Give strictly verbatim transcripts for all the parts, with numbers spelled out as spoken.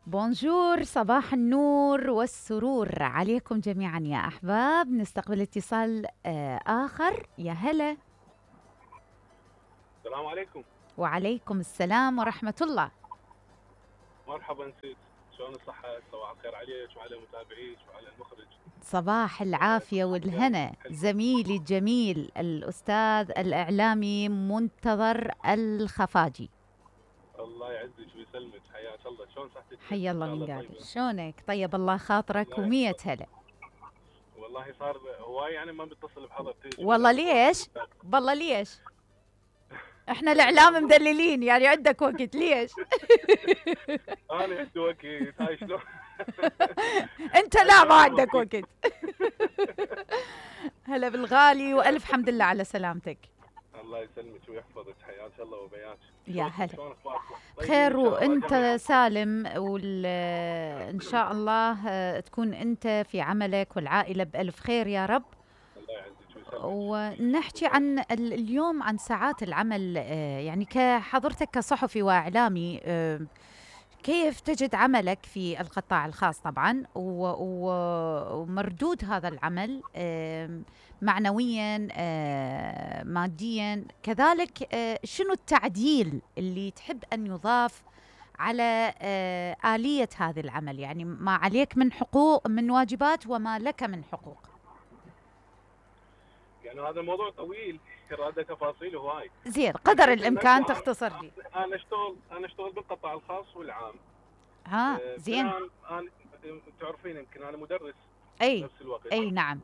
بونجور، صباح النور والسرور عليكم جميعا يا أحباب. نستقبل اتصال آه آخر. يا هلا. السلام عليكم. وعليكم السلام ورحمة الله. مرحبا سيد، شلون الصحة؟ صباح الخير عليك وعلى متابعيك وعلى المخرج. صباح آه، العافية كل عام وياك والهنا حلو. زميلي الجميل الأستاذ الإعلامي منتظر الخفاجي. الله يعزك ويسلمك، حياك الله. شلون صحتك؟ حي ان الله شاء من الله قال طيبة. شلونك؟ طيب الله خاطرك الله ومية يحفظك. هلا. والله صار هواي يعني ما بتصل بحضرتك ولا والله بتواصل ليش؟ وياك. والله ليش؟ احنا لا الإعلام مو مدللين، يعني عندك وقت ليش؟ انا عندي وقت، هاي شلون؟ انت هاي لا ما شلون عندك الوقت؟ وقت. هلا بالغالي والف حمد لله على سلامتك. الله يسلمك ويحفظك، حياك الله وبياك. يا شلون هلا. شلون اخباركم؟ طيبين بخير ان شاء الله وانت جميعا. سالم، وال ان شاء الله آه، تكون انت في عملك والعائله بالف خير يا رب. الله يعزك ويسلمك. ونحكي عن ال- اليوم عن ساعات العمل، آه، يعني كحضرتك كصحفي واعلامي، آه، كيف تجد عملك في القطاع الخاص طبعا، و- و- ومردود هذا العمل آم، معنويا، آه، ماديا كذلك، آه، شنو التعديل اللي تحب أن يضاف على آه، آلية هذا العمل، يعني ما عليك من حقوق من واجبات وما لك من حقوق. يعني هذا الموضوع طويل، يراده تفاصيل هواي. زين، قدر بشكل الإمكان مبدئي تختصر لي. انا اشتغل انا اشتغل بالقطاع الخاص والعام. ها آه، زين. بناء انا تعرفين يمكن انا مدرس أي. بنفس الوقت. أي نعم.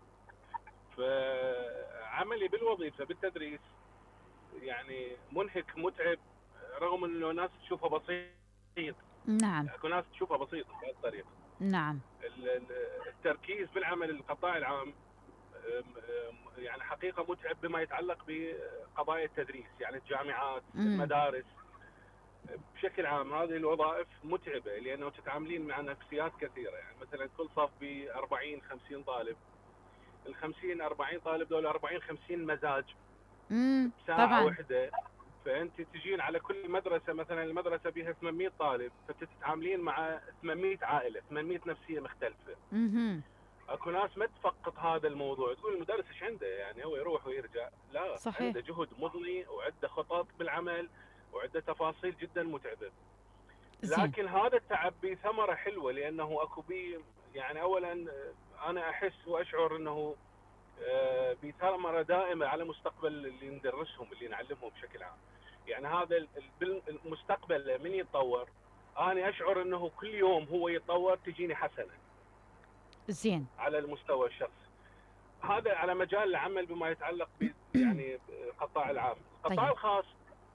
فعملي بالوظيفه بالتدريس يعني منهك متعب، رغم انه ناس تشوفه بسيط. نعم. اكو ناس تشوفه بسيط بهذه الطريقه. نعم. ال- ال- التركيز بالعمل القطاع العام آم، آم، يعني حقيقه متعب بما يتعلق بقضايا التدريس، يعني الجامعات، امم. المدارس. بشكل عام هذه الوظائف متعبه لانه تتعاملين مع نفسيات كثيره، يعني مثلا كل صف ب أربعين خمسين طالب. ال خمسين أربعين طالب دول أربعين خمسين مزاج امم. بساعه طبعا. واحده. فانت تجين على كل مدرسه، مثلا المدرسه بها ثمانمئة طالب، فتتعاملين مع ثمانمئة عائله، ثمانمئة نفسيه مختلفه. اها. اكو ناس ما تفقد هذا الموضوع، تقول المدرس ايش عنده يعني هو يروح ويرجع. لا، صحيح. عنده جهد مضني وعنده خطط بالعمل وعنده تفاصيل جدا متعبه. زين. لكن هذا التعب به ثمره حلوه، لانه اكو بي يعني اولا انا احس واشعر انه آه، بثمره دائمه على مستقبل اللي ندرسهم اللي نعلمهم بشكل عام. يعني هذا ال- ال- المستقبل من يتطور، انا اشعر انه كل يوم هو يتطور تجيني حسنه زين. على المستوى الشخصي. هذا على مجال العمل بما يتعلق ب يعني القطاع العام. القطاع طيب. الخاص،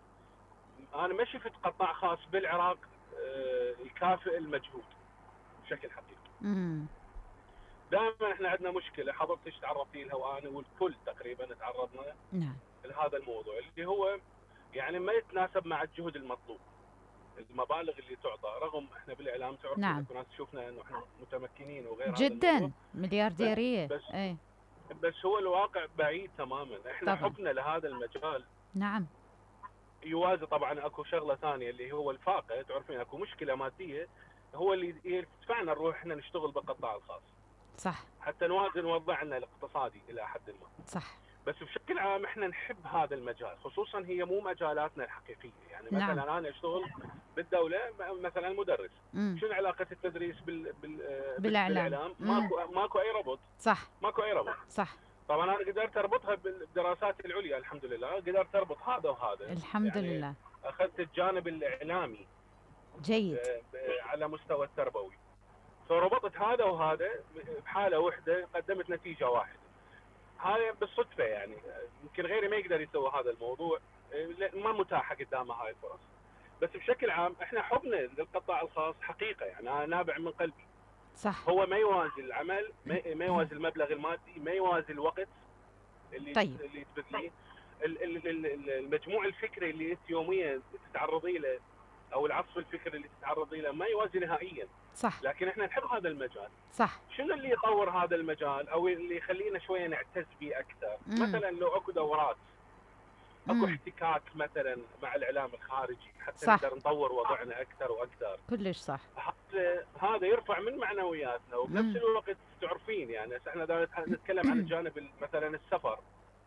انا ما شفت قطاع خاص بالعراق آه، يكافئ المجهود بشكل حقيقي. امم. دائما احنا عندنا مشكله، حضرتك تعرضتي لها وانا والكل تقريبا تعرضنا نعم. لهذا الموضوع، اللي هو يعني ما يتناسب مع الجهد المطلوب. المبالغ اللي تعطى، رغم احنا بالاعلام تعرفين نعم. اكو ناس تشوفنا انه احنا متمكنين وغير هذا الموضوع. جدا بس مليارديرية، بس اي. بس هو الواقع بعيد تماما. احنا طبعا. حبنا لهذا المجال نعم. يوازي طبعا اكو شغله ثانيه اللي هو الفاقه. تعرفين اكو مشكله ماديه هو اللي يدفعنا نروح احنا نشتغل بالقطاع الخاص صح. حتى نوازن وضعنا الاقتصادي الى حد ما. صح. بس بشكل عام احنا نحب هذا المجال، خصوصا هي مو مجالاتنا الحقيقيه. يعني نعم. مثلا انا اشتغل بالدوله مثلا مدرس. امم. شنو علاقه التدريس بال... بال... بال... بالإعلام. بالاعلام؟ امم. ماكو ماكو اي ربط. صح. ماكو اي ربط. صح. طبعا انا قدرت اربطها بالدراسات العليا، الحمد لله قدرت اربط هذا وهذا. الحمد يعني لله. اخذت الجانب الاعلامي جيد. ب- ب- على مستوى التربوي، فربطت هذا وهذا بحاله واحده، قدمت نتيجه واحده. هذا بالصدفه يعني، يمكن غيري ما يقدر يسوي هذا الموضوع، لأن ما متاحه قدامه هاي الفرص. بس بشكل عام احنا حبنا للقطاع الخاص حقيقه، يعني انا نابع من قلبي. صح. هو ما يوازي العمل، ما ما يوازي المبلغ المادي، ما يوازي الوقت اللي طيب. اللي تبذليه، ال- ال- ال- المجموع الفكري اللي انت يوميا تتعرضي له، او العصف الفكري اللي تتعرضي له ما يوازي نهائيا. صح. لكن احنا نحب هذا المجال. صح. شنو اللي يطور هذا المجال او اللي يخلينا شويه نعتز به اكثر؟ امم. مثلا لو اكو دورات اكو امم احتكاك مثلا مع الاعلام الخارجي حتى صح، نقدر نطور وضعنا اكثر واكثر. كلش صح. هذا هذا يرفع من معنوياتنا، وبنفس امم الوقت تعرفين يعني هسه احنا دا نتكلم عن الجانب ال- مثلا السفر.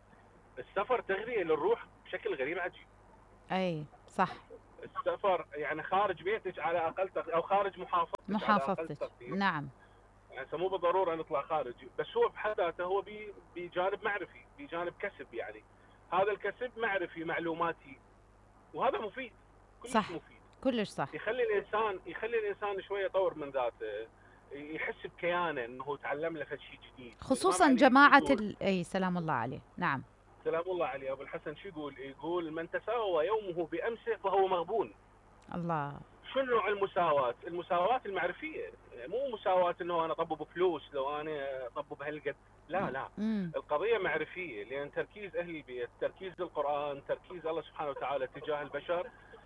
السفر تغذيه للروح بشكل غريب عجيب. اي صح. السفر يعني خارج بيتك على اقل تقدير، او خارج محافظتك على اقل محافظتك، تقدير. نعم. يعني مو بالضروره نطلع خارج، بس هو بحد ذاته هو بي- بجانب معرفي، بجانب كسب يعني. هذا الكسب معرفي معلوماتي، وهذا مفيد، كلش صح، مفيد. كلش صح. يخلي الانسان يخلي الانسان شويه يطور من ذاته، يحس بكيانه انه تعلم له شيء جديد. والامام خصوصا علي شو جماعة يقول؟ ال... اي سلام الله عليه، نعم. سلام الله عليه. ابو الحسن شو يقول؟ يقول من تساوى يومه بامسه فهو مغبون. الله. شنو نوع المساواة؟ المساواة المعرفية، مو مساواة انه انا اطبب فلوس لو انا اطبب هالقد، لا لا. امم القضية معرفية، لان تركيز اهل البيت، تركيز القرآن، تركيز الله سبحانه وتعالى تجاه البشر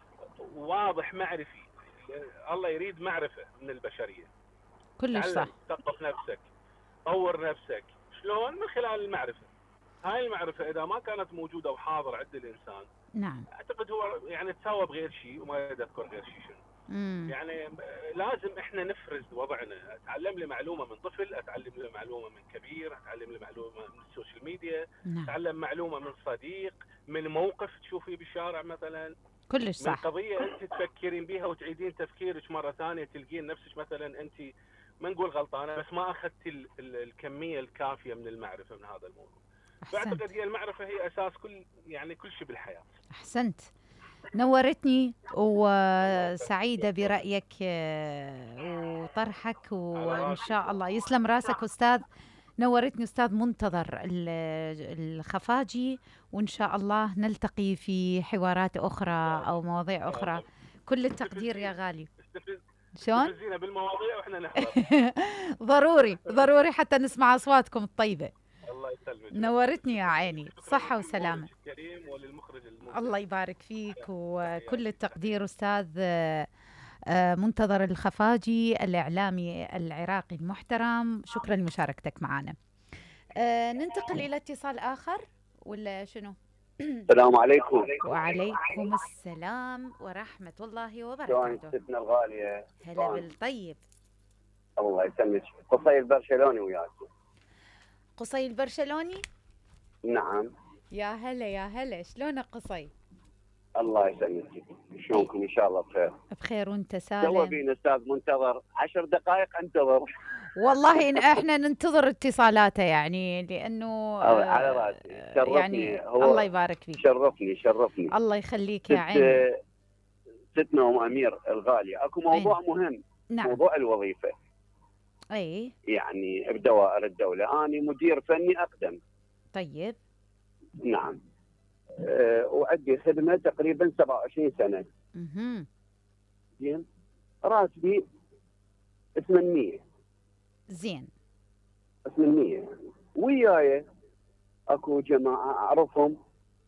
واضح معرفي. الله يريد معرفة من البشرية. كلش صح. تعلم، ثقف نفسك، طور نفسك. شلون؟ من خلال المعرفة. هاي المعرفة اذا ما كانت موجودة وحاضرة عند الانسان، نعم. اعتقد هو يعني تساوى بغير شيء وما يذكر غير شيء. شنو امم يعني؟ لازم احنا نفرز وضعنا. اتعلم لي معلومه من طفل، اتعلم لي معلومه من كبير، اتعلم لي معلومه من السوشيال ميديا، نعم، اتعلم معلومه من صديق، من موقف تشوفيه بالشارع مثلا، كلش من صح. قضيه انت تفكرين بها وتعيدين تفكيرك مره ثانيه، تلقين نفسك مثلا انت ما نقول غلطانه، بس ما اخذت ال ال الكميه الكافيه من المعرفه من هذا الموضوع. احسنت، فاعتقد هي المعرفه هي اساس كل يعني كل شيء بالحياه. احسنت. نورتني الله يسلمك، وسعيدة شكرا. برأيك آه، وطرحك، على وإن راسي ان شاء شاء الله الله. يسلم راسك أستاذ. نورتني أستاذ منتظر ال- الخفاجي، وإن شاء الله نلتقي في حوارات ان أخرى شاء أو الله، ان مواضيع شاء أخرى. الله. كل التقدير يا استفزينا، غالي. استفز شلون؟ استفزينا بالمواضيع واحنا نحضر. ضروري ضروري حتى نسمع أصواتكم الطيبة. الله يسلمك يا رب. نورتني يا شكرا لك، عيني، شكرا صحة لك وسلامة. ولموردك الكريم وللمخرج المبدع. الله يبارك فيك، وكل تحياتي التقدير تحياتي. أستاذ آه، آه، منتظر الخفاجي، الإعلامي العراقي المحترم. شكرا لمشاركتك معنا. آه، ننتقل إلى اتصال آخر ولا شنو؟ السلام عليكم. وعليكم السلام ورحمة الله شلونك وبركاته. ستنا الغالية؟ هلا شلونك؟ بالطيب. الله يسلمك. قصي البرشلوني وياك. قصي البرشلوني. نعم. يا هلا يا هلا، شلونك قصي؟ الله يسلمك. أي، شلونكم؟ ان شاء الله بخير. بخير وانت تو سالم؟ بينا استاذ منتظر عشر دقائق انتظر. والله إن احنا ننتظر اتصالاته يعني، لانه الله على آه، راسي، يعني شرفني. الله هو يبارك فيك. شرفني شرفني. الله يخليك يا ست عيني. ستنا ام امير الغالية، اكو اي، موضوع مهم. نعم. موضوع الوظيفة. اي، يعني بدوائر الدولة انا مدير فني اقدم. طيب. نعم. أه وعندي خدمة تقريبا سبعة وعشرين سنة. اها. زين. راتبي ثمانمية. زين. ثمانمية. وياي اكو جماعه اعرفهم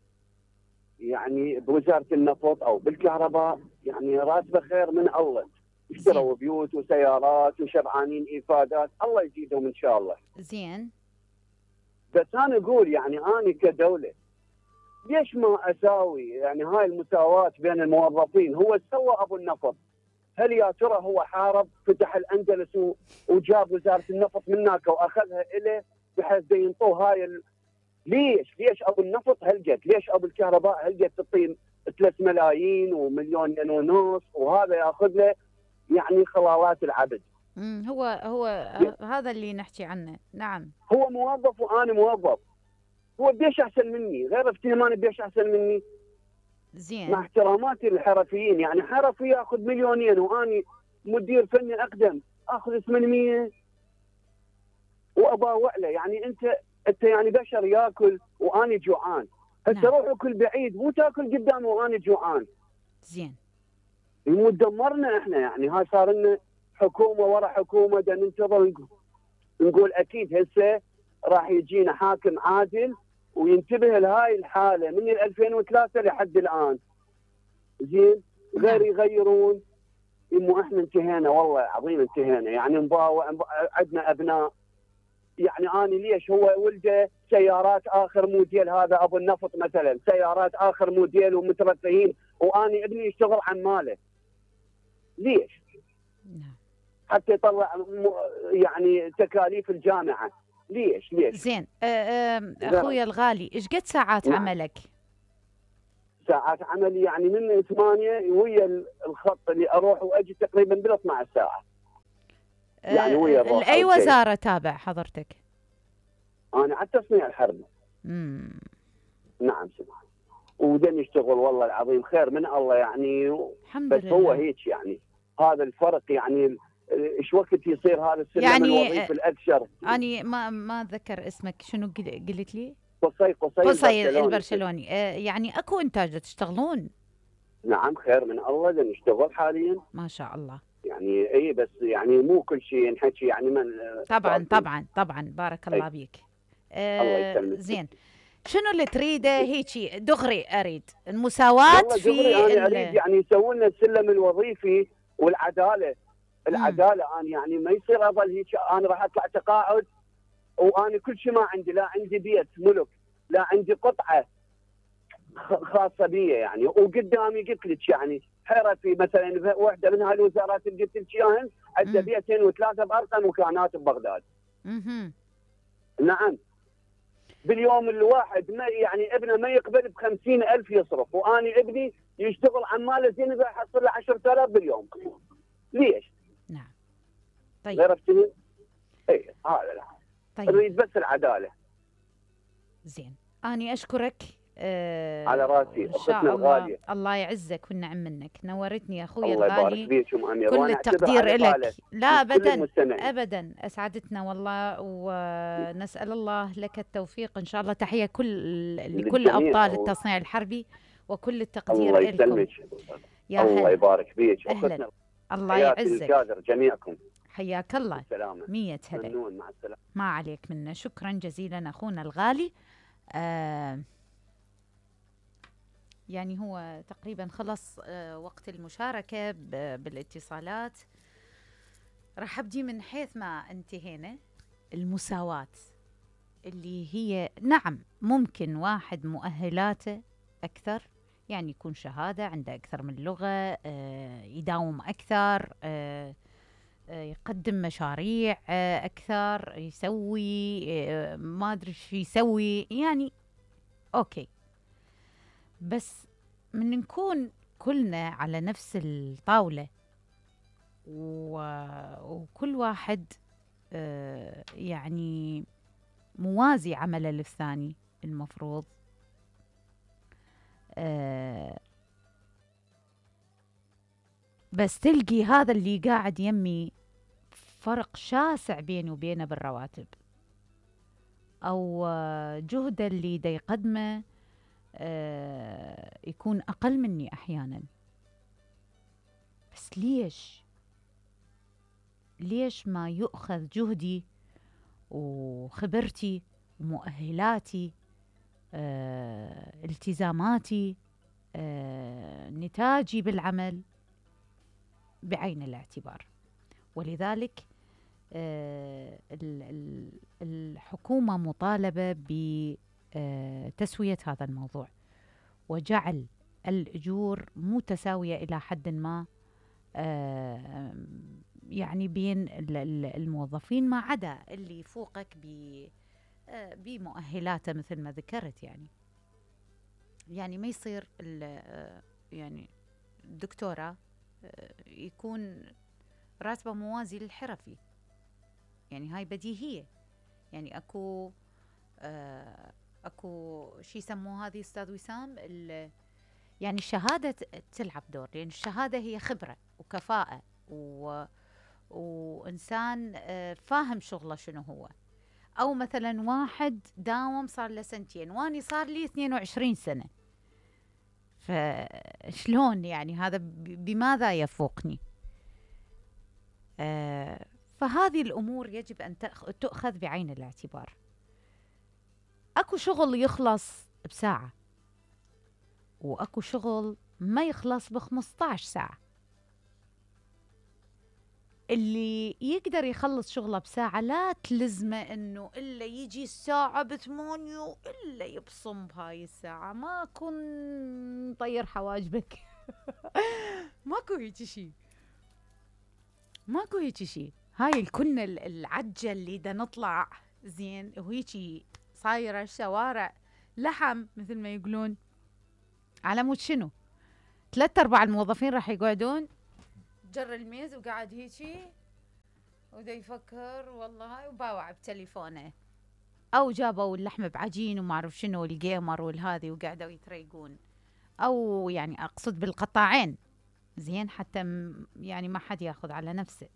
يعني بوزاره النفط او بالكهرباء، يعني راتبه خير من الله. اشتروا بيوت وسيارات وشبعانين افادات، الله يزيدهم ان شاء الله. زين. بس انا اقول يعني انا كدوله ليش ما اساوي يعني هاي المساواه بين الموظفين؟ هو سوى ابو النفط، هل يا ترى هو حارب فتح الاندلس وجاب وزاره النفط من هناك واخذها اليه بحيث ينطوه هاي ال... ليش؟ ليش ابو النفط هلقت؟ ليش ابو الكهرباء هلقت تعطيه ثلاث ملايين ومليون ونص وهذا ياخذ له يعني خلالات العبد؟ امم هو هو هذا اللي نحكي عنه، نعم. هو موظف وانا موظف، هو بيش احسن مني؟ غير افتهمان بيش احسن مني؟ زين. مع احتراماتي للحرفيين، يعني حرفي ياخذ مليونين واني مدير فني اقدم اخذ ثمانمية واباوع له. يعني انت انت يعني بشر ياكل واني جوعان، هسه نعم. روح اكل بعيد مو تاكل قدامي واني جوعان. زين. مو تدمرنا احنا، يعني هاي صار لنا حكومه ورا حكومه دا ننتظر نقول اكيد هسه راح يجينا حاكم عادل وينتبه لهاي الحاله من ألفين وثلاثة لحد الان. زين. غير يغيرون. مو احنا انتهينا، والله العظيم انتهينا. يعني مباوع عندنا ابناء يعني أنا ليش هو ولده سيارات آخر موديل، هذا أبو النفط مثلا سيارات آخر موديل ومترفهين، وأنا ابني يشتغل عماله. ليش؟ نعم. حتى يطلع يعني تكاليف الجامعة. ليش ليش؟ زين. أه أه أخوي الغالي، إيش قد ساعات نعم. عملك؟ ساعات عملي يعني من ثمانية ويا الخط اللي أروح وأجي تقريبا بال اثنتي عشرة ساعة. يعني ويا الروح. لأي وزارة تابع حضرتك؟ أنا على التصنيع الحربي. امم نعم سمع. وده نشتغل والله العظيم خير من الله يعني. الحمد بس لله. هو هيك يعني هذا الفرق يعني ايش وقت يصير هذا السلم يعني الوظيفي الاكثر. أنا ما ما أتذكر اسمك، شنو قلت لي؟ قصي قصي قصي البرشلوني. آه يعني أكو إنتاج تشتغلون؟ نعم خير من الله، ده نشتغل حاليا ما شاء الله. يعني اي بس يعني مو كل شيء نحكي يعني من طبعا طبعا طبعا بارك الله بيك. آه الله يسلمك. زين، شنو اللي تريده هيجي دغري؟ اريد المساواة في دغري انا اريد يعني يسوون لنا السلم الوظيفي والعداله. العداله مم. انا يعني ما يصير اظل هيك انا راح اطلع تقاعد وانا كل شيء ما عندي، لا عندي بيت ملك، لا عندي قطعه خاصه بي يعني، وقدامي قلت لك يعني حرفي مثلا واحده من هالوزارات اللي قلت لك اياهن عندها بيتين وثلاثه بارقى مكانات ببغداد. اها نعم. باليوم الواحد ما يعني ابنه ما يقبل بخمسين ألف يصرف، واني ابني يشتغل عماله زين اذا يحصل له عشرة آلاف باليوم. ليش؟ نعم. طيب. عرفتني؟ اي هذا لا. طيب. اريد بس العداله. زين، اني اشكرك. آه على راسي ان شاء الله. الغالية. الله يعزك والنعم منك، نورتني يا اخوي الله الغالي. الله يبارك فيك ام امير، كل التقدير لك. لا ابدا ابدا، اسعدتنا والله، ونسال الله لك التوفيق ان شاء الله. تحيه كل لكل ابطال التصنيع الحربي وكل التقدير لكم. الله يسلمك. يا الله يبارك فيك. أهلا. الله يعزك. الكادر جميعكم. حياك الله. بالسلامة. مية هلا. ممنون. مع السلامة. ما عليك منا. شكرا جزيلا أخونا الغالي. آه يعني هو تقريبا خلص آه وقت المشاركة بالاتصالات. راح أبدي من حيث ما انتهينا. المساواة اللي هي نعم ممكن واحد مؤهلاته أكثر، يعني يكون شهادة عنده أكثر من لغة، آه يداوم أكثر، آه يقدم مشاريع أكثر، يسوي ما أدري شو يسوي يعني. أوكي، بس من نكون كلنا على نفس الطاولة وكل واحد يعني موازي عمله للثاني، المفروض بس تلقي هذا اللي قاعد يمي فرق شاسع بيني وبينه بالرواتب، أو جهده اللي دا يقدمه يكون أقل مني أحيانا. بس ليش ليش ما يؤخذ جهدي وخبرتي ومؤهلاتي التزاماتي نتاجي بالعمل بعين الاعتبار؟ ولذلك آه الحكومة مطالبة بتسوية هذا الموضوع وجعل الأجور متساوية إلى حد ما، آه يعني بين الموظفين، ما عدا اللي فوقك آه بمؤهلاته مثل ما ذكرت. يعني يعني ما يصير يعني الدكتوراه يكون راتبه موازي للحرفي، يعني هاي بديهية. يعني اكو آه اكو شي يسموه هذه استاذ وسام، يعني الشهادة تلعب دور، لان الشهادة هي خبرة وكفاءة و وانسان آه فاهم شغله شنو هو. او مثلا واحد داوم صار له سنتين واني صار لي اثنين وعشرين سنة، فشلون يعني هذا بماذا يفوقني؟ آه فهذه الأمور يجب أن تؤخذ بعين الاعتبار. أكو شغل يخلص بساعة، وأكو شغل ما يخلص بخمسة عشر ساعة. اللي يقدر يخلص شغله بساعة لا تلزمه انه الا يجي الساعة بثمانية الا يبصم بهاي الساعة. ما كن طير حواجبك. ماكو هيك شي، ماكو هيك شي. هاي الكنا العجة اللي دا نطلع زين وهيك صايرة الشوارع لحم مثل ما يقولون. على مود شنو؟ ثلاثة أرباع الموظفين راح يقعدون جر الميز وقاعد هيجي ودا يفكر والله هاي وباوع بتليفونه، او جابوا اللحمه بعجين وما اعرف شنو الجيمر والهذي وقعدوا يتريقون، او يعني اقصد بالقطاعين زين حتى يعني ما حد ياخذ على نفسه.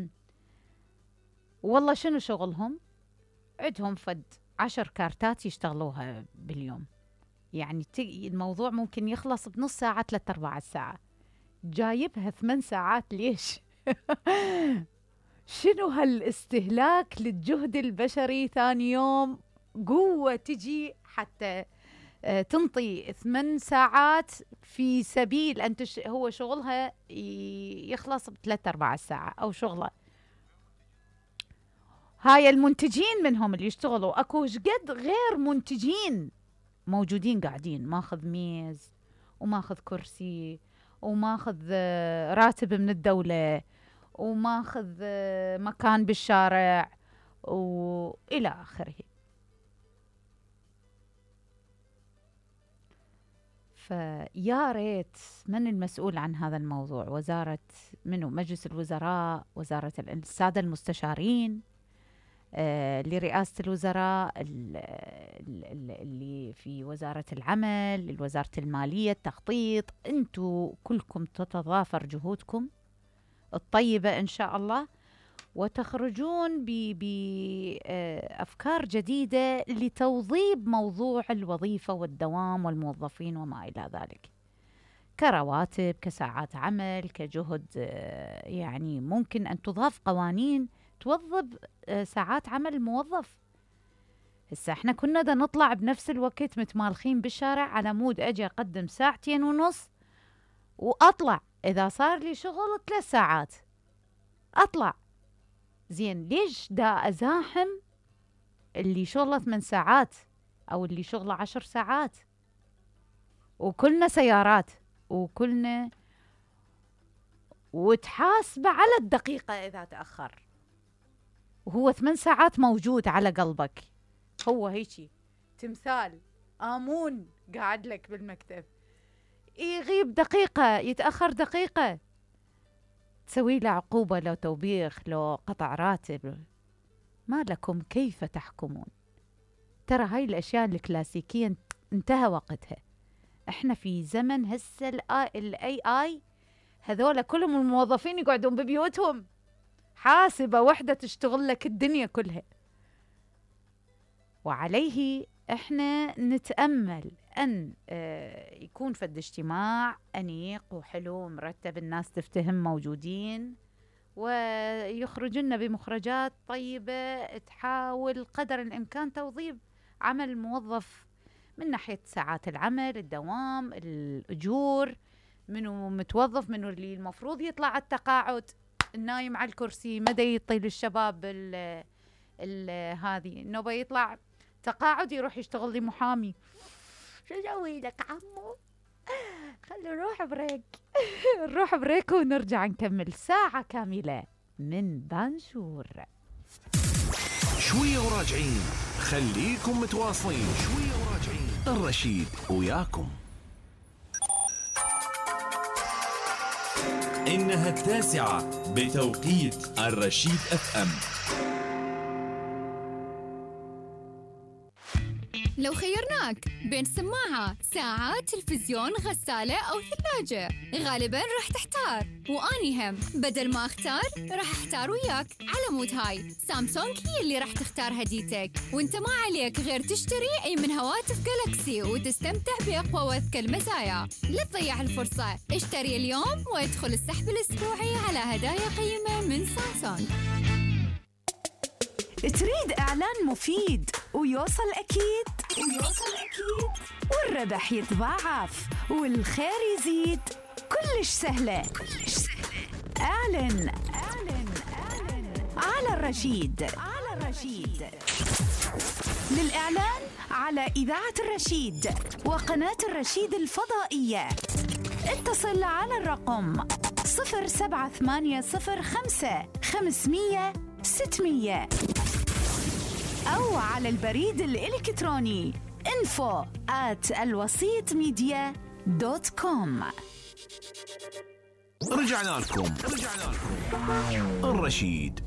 والله شنو شغلهم؟ عندهم فد عشر كارتات يشتغلوها باليوم، يعني الموضوع ممكن يخلص بنص ساعه ثلاثة ارباع الساعه، جايبها ثمان ساعات ليش؟ شنو هالاستهلاك للجهد البشري؟ ثاني يوم قوة تجي حتى تنطي ثمان ساعات في سبيل أن تش... هو شغلها يخلص بثلاثة أربعة ساعة أو شغله. هاي المنتجين منهم اللي يشتغلوا أكو قد غير منتجين موجودين قاعدين ماخذ ميز وماخذ كرسي وماخذ راتب من الدولة وماخذ مكان بالشارع وإلى آخره. فيا ريت من المسؤول عن هذا الموضوع؟ وزارة منو؟ مجلس الوزراء، وزارة السادة المستشارين آه، لرئاسة الوزراء، اللي في وزارة العمل، وزارة المالية، التخطيط. انتوا كلكم تتضافر جهودكم الطيبة إن شاء الله وتخرجون بأفكار جديدة لتوظيب موضوع الوظيفة والدوام والموظفين وما إلى ذلك، كرواتب، كساعات عمل، كجهد. يعني ممكن أن تضاف قوانين توظب ساعات عمل الموظف. هسه احنا كنا دا نطلع بنفس الوقت متمالخين بالشارع على مود اجي اقدم ساعتين ونص واطلع، اذا صار لي شغل ثلاث ساعات اطلع. زين ليش دا ازاحم اللي شغله ثمان ساعات او اللي شغله عشر ساعات؟ وكلنا سيارات وكلنا وتحاسب على الدقيقة اذا تأخر، وهو ثمان ساعات موجود على قلبك. هو هيجي تمثال آمون قاعد لك بالمكتب، يغيب دقيقة يتأخر دقيقة تسوي له عقوبة، لو توبيخ، لو قطع راتب. ما لكم كيف تحكمون؟ ترى هاي الأشياء الكلاسيكية انتهى وقتها. احنا في زمن هسه الاي اي، هذول كلهم الموظفين يقعدون ببيوتهم، حاسبة وحدة تشتغل لك الدنيا كلها. وعليه احنا نتأمل أن يكون فد اجتماع أنيق وحلو ومرتب، الناس تفتهم موجودين، ويخرجنا بمخرجات طيبة تحاول قدر الإمكان توظيف عمل الموظف من ناحية ساعات العمل، الدوام، الأجور، منو متوظف، منو اللي المفروض يطلع على التقاعد، النايم على الكرسي مدى يطيل الشباب ال ال هذه النوبة يطلع تقاعد يروح يشتغل لي محامي. شو اسوي لك عمو؟ خلي نروح بريك. نروح بريك ونرجع نكمل ساعة كاملة من بانشور. شوية وراجعين، خليكم متواصلين. شوية وراجعين، الرشيد وياكم. إنها التاسعة بتوقيت الرشيد اف ام. لو خيرناك بين سماعة، ساعة، تلفزيون، غسالة أو ثلاجة، غالباً راح تحتار، وأني هم بدل ما أختار راح أحتار وياك. على مود هاي سامسونج هي اللي راح تختار هديتك، وانت ما عليك غير تشتري أي من هواتف جالاكسي وتستمتع بأقوى وأذكى المزايا. لا تضيع الفرصة، اشتري اليوم وادخل السحب الأسبوعي على هدايا قيمة من سامسونج. تريد إعلان مفيد ويوصل أكيد ويوصل أكيد والربح يتضاعف والخير يزيد؟ كلش سهلة كلش سهلة. أعلن أعلن الرشيد. على الرشيد للإعلان على إذاعة الرشيد وقناة الرشيد الفضائية اتصل على الرقم صفر سبعة ثمانية صفر خمسة خمسمية ستمية أو على البريد الإلكتروني info at الوسيط ميديا دوت كوم. رجعنا لكم رجعنا لكم الرشيد.